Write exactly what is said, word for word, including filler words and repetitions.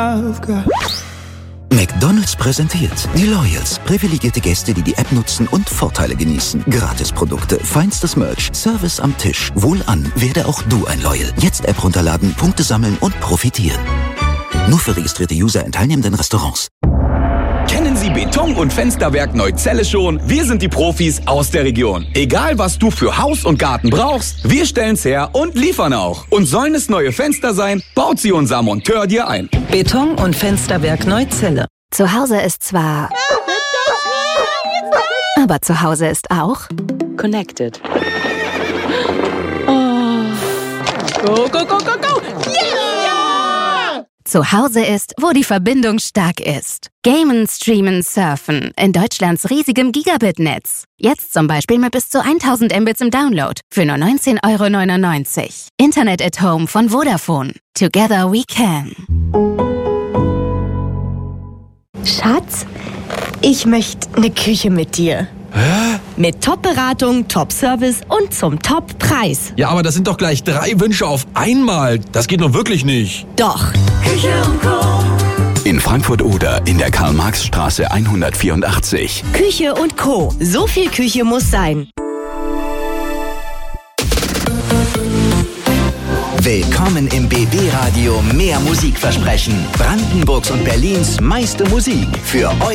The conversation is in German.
McDonald's präsentiert die Loyals. Privilegierte Gäste, die die App nutzen und Vorteile genießen. Gratisprodukte, feinstes Merch, Service am Tisch. Wohlan, werde auch du ein Loyal. Jetzt App runterladen, Punkte sammeln und profitieren. Nur für registrierte User in teilnehmenden Restaurants. Kennen Sie Beton- und Fensterwerk Neuzelle schon? Wir sind die Profis aus der Region. Egal, was du für Haus und Garten brauchst, wir stellen's her und liefern auch. Und sollen es neue Fenster sein, baut sie unser Monteur dir ein. Beton- und Fensterwerk Neuzelle. Zu Hause ist zwar... aber zu Hause ist auch... Connected. Oh. Go, go, go, go, go! Yeah! Zu Hause ist, wo die Verbindung stark ist. Gamen, Streamen, Surfen in Deutschlands riesigem Gigabit-Netz. Jetzt zum Beispiel mit bis zu tausend Mbits im Download für nur neunzehn Euro neunundneunzig. Internet at Home von Vodafone. Together we can. Schatz, ich möchte eine Küche mit dir. Hä? Mit Top-Beratung, Top-Service und zum Top-Preis. Ja, aber das sind doch gleich drei Wünsche auf einmal. Das geht doch wirklich nicht. Doch. Küche und Co. In Frankfurt-Oder in der Karl-Marx-Straße hundertvierundachtzig. Küche und Co. So viel Küche muss sein. Willkommen im B B-Radio. Mehr Musikversprechen. Brandenburgs und Berlins meiste Musik für euch.